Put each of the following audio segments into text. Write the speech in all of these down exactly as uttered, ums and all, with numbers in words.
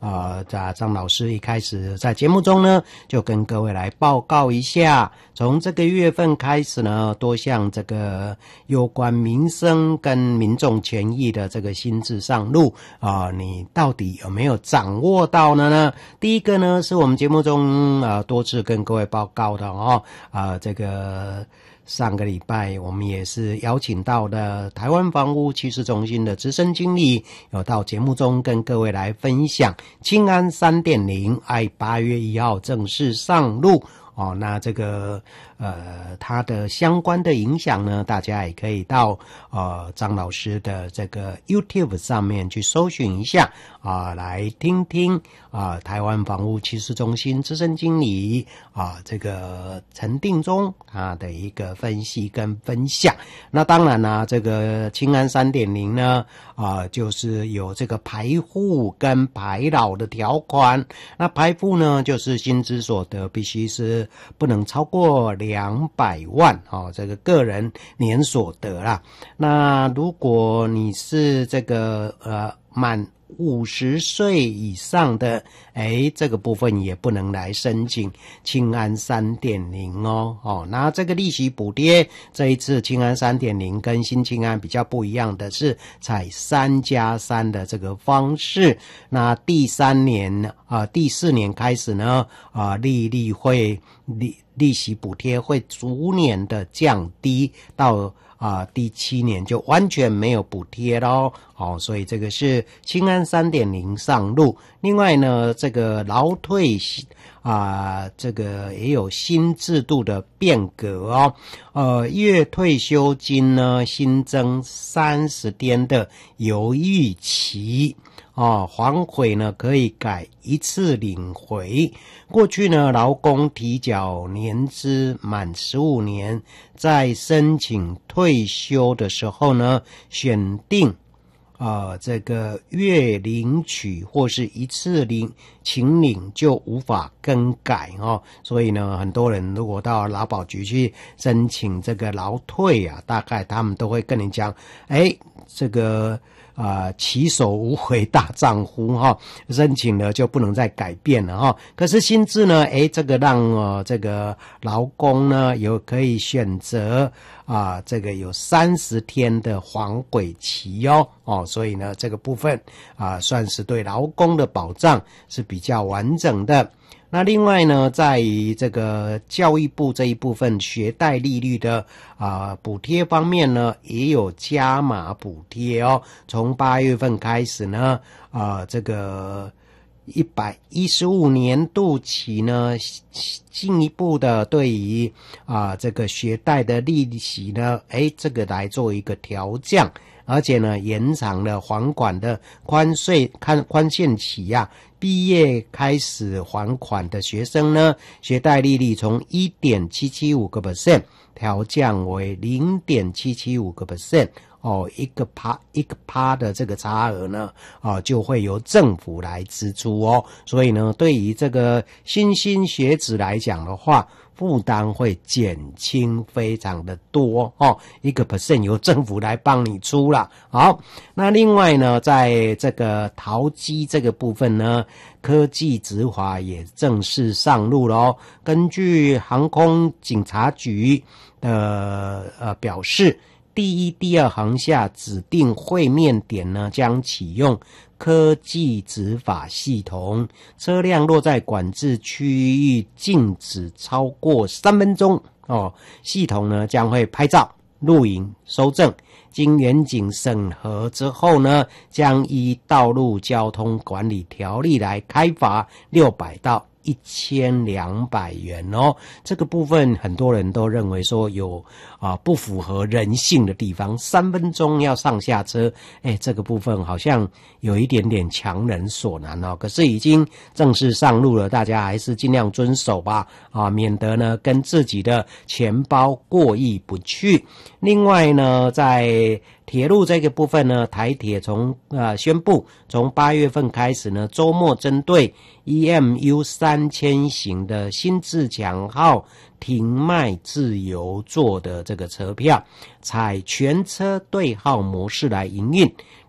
呃，在张老师一开始在节目中呢，就跟各位来报告一下，从这个月份开始呢，多项这个有关民生跟民众权益的这个新制上路啊、呃，你到底有没有掌握到呢？呢，第一个呢，是我们节目中啊、呃、多次跟各位报告的哦，啊、呃，这个。上个礼拜我们也是邀请到的台湾房屋趋势中心的资深经理，有到节目中跟各位来分享青安 三点零， 哎，八月一号正式上路哦。那这个呃它的相关的影响呢，大家也可以到呃张老师的这个 YouTube 上面去搜寻一下啊、呃，来听听啊、呃、台湾房屋趋势中心资深经理啊、呃、这个陈定中他的一个分析跟分享。那当然啦，这个青安 三点零 呢啊、呃、就是有这个排户跟排老的条款。那排户呢，就是薪资所得必须是不能超过两百万哦，这个个人年所得啦。那如果你是这个呃满五十岁以上的，哎，这个部分也不能来申请青安 三点零 哦。哦，那这个利息补贴，这一次青安 三点零 跟新青安比较不一样的是采三加三的这个方式。那第三年啊、呃，第四年开始呢，啊、呃，利率会利利息补贴会逐年的降低到。啊、呃，第七年就完全没有补贴咯。哦，所以这个是青安 三点零 上路。另外呢，这个劳退啊、呃，这个也有新制度的变革哦。呃，月退休金呢新增三十天的犹豫期。哦，还回呢可以改一次领回。过去呢，劳工提缴年资满十五年，在申请退休的时候呢，选定呃这个月领取或是一次领请领就无法更改哦。所以呢，很多人如果到劳保局去申请这个劳退啊，大概他们都会跟你讲，哎，这个。啊、呃，起手无回大丈夫哈，申请了就不能再改变了哈。可是新制呢，诶，这个让呃这个劳工呢有可以选择啊、呃，这个有三十天的还轨期哦哦，所以呢这个部分啊、呃、算是对劳工的保障是比较完整的。那另外呢，在于这个教育部这一部分学贷利率的啊、呃、补贴方面呢，也有加码补贴哦。从八月份开始呢，啊、呃、这个一百一十五年度起呢，进一步的对于啊、呃、这个学贷的利息呢，诶这个来做一个调降。而且呢，延长了还款的宽税看宽限期呀、啊，毕业开始还款的学生呢，学贷利率从 一点七七五个百分点 调降为 零点七七五个百分点。哦，一个趴一个趴的这个差额呢，啊，就会由政府来支出哦。所以呢，对于这个新兴学子来讲的话，负担会减轻非常的多哦，一个 percent 由政府来帮你出啦。好，那另外呢，在这个桃机这个部分呢，科技执法也正式上路了哦。根据航空警察局的呃表示。第一、第二航厦指定会面点呢，将启用科技执法系统。车辆若在管制区域静止超过三分钟，哦，系统呢将会拍照、录影、收证。经远景审核之后呢，将依道路交通管理条例来开罚六百到一千两百元哦。这个部分很多人都认为说有啊、呃、不符合人性的地方，三分钟要上下车，哎，这个部分好像有一点点强人所难哦。可是已经正式上路了，大家还是尽量遵守吧啊，免得呢跟自己的钱包过意不去。另外呢，在铁路这个部分呢，台铁从呃宣布，从八月份开始呢，周末针对 E M U 三千型的新自强号停卖自由座的这个车票，采全车对号模式来营运。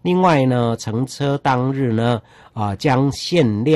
另外呢，乘车当日呢，啊、将限量